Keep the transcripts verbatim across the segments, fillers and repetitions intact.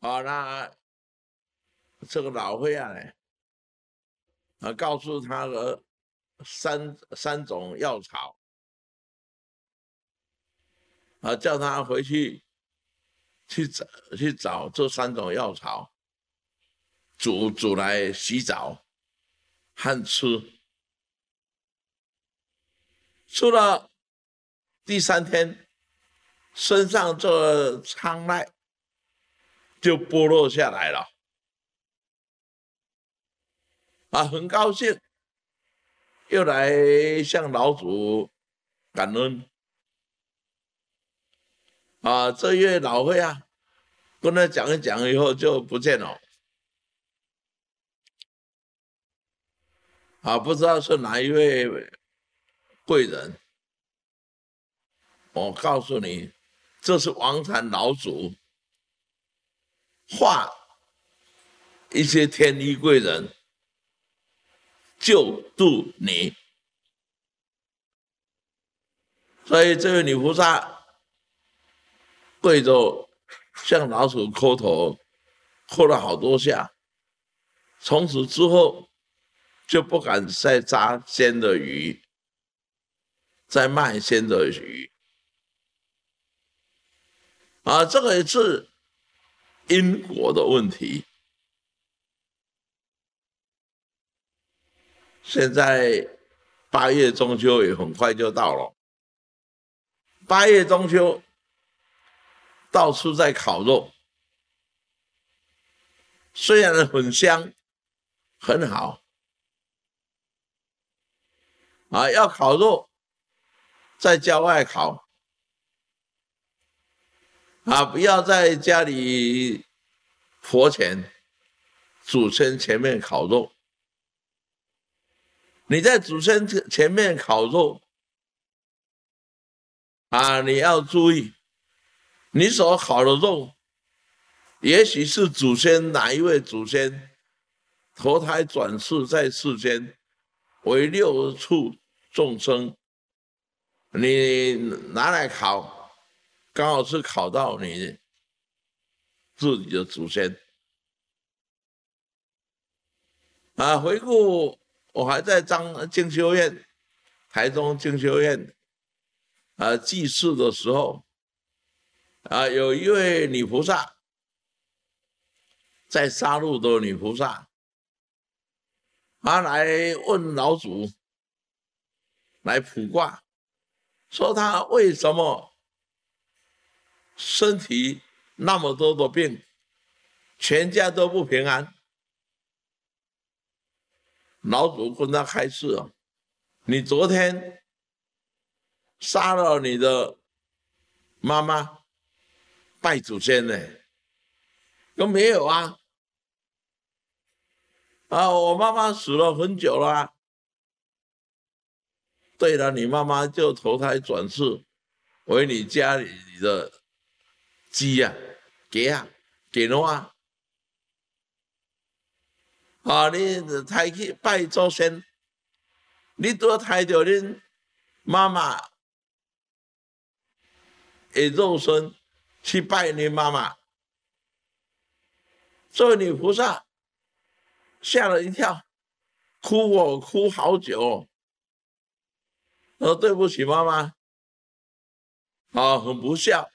啊，那这个老会啊，啊，告诉他的三三种药草，啊，叫他回去去找去找这三种药草，煮煮来洗澡和吃。吃了第三天，身上这疮痍就剥落下来了。啊，很高兴，又来向老祖感恩。啊，这月老会啊，跟他讲一讲以后就不见了。啊，不知道是哪一位贵人。我告诉你，这是王禅老祖化一些天医贵人救度你。所以这位女菩萨跪着向老鼠磕头，磕了好多下，从此之后就不敢再扎鲜的鱼，再卖鲜的鱼。啊，这个也是因果的问题。现在八月中秋也很快就到了，八月中秋到处在烤肉，虽然很香，很好，啊，要烤肉在郊外烤，啊，不要在家里佛前、祖先前面烤肉。你在祖先前面烤肉，啊，你要注意，你所烤的肉，也许是祖先哪一位祖先投胎转世在世间为六畜众生，你拿来烤，刚好是烤到你自己的祖先。啊，回顾我还在彰静修院、台中静修院啊祭祀的时候，啊，有一位女菩萨，在杀戮的女菩萨，她来问老祖，来卜卦，说她为什么身体那么多的病，全家都不平安。老祖跟他开示啊，你昨天杀了你的妈妈，拜祖先呢？都没有啊。啊，我妈妈死了很久了啊。对了，你妈妈就投胎转世为你家里的鸡呀、鸡啊、鸡肉啊。啊，你抬去拜祖先，你都抬着恁妈妈的肉身去拜你妈妈。这位女菩萨吓了一跳，哭我哭好久。说对不起妈妈，啊，很不孝。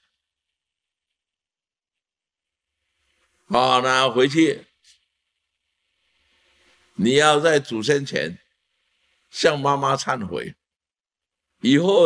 啊，那回去你要在祖先前向妈妈忏悔，以后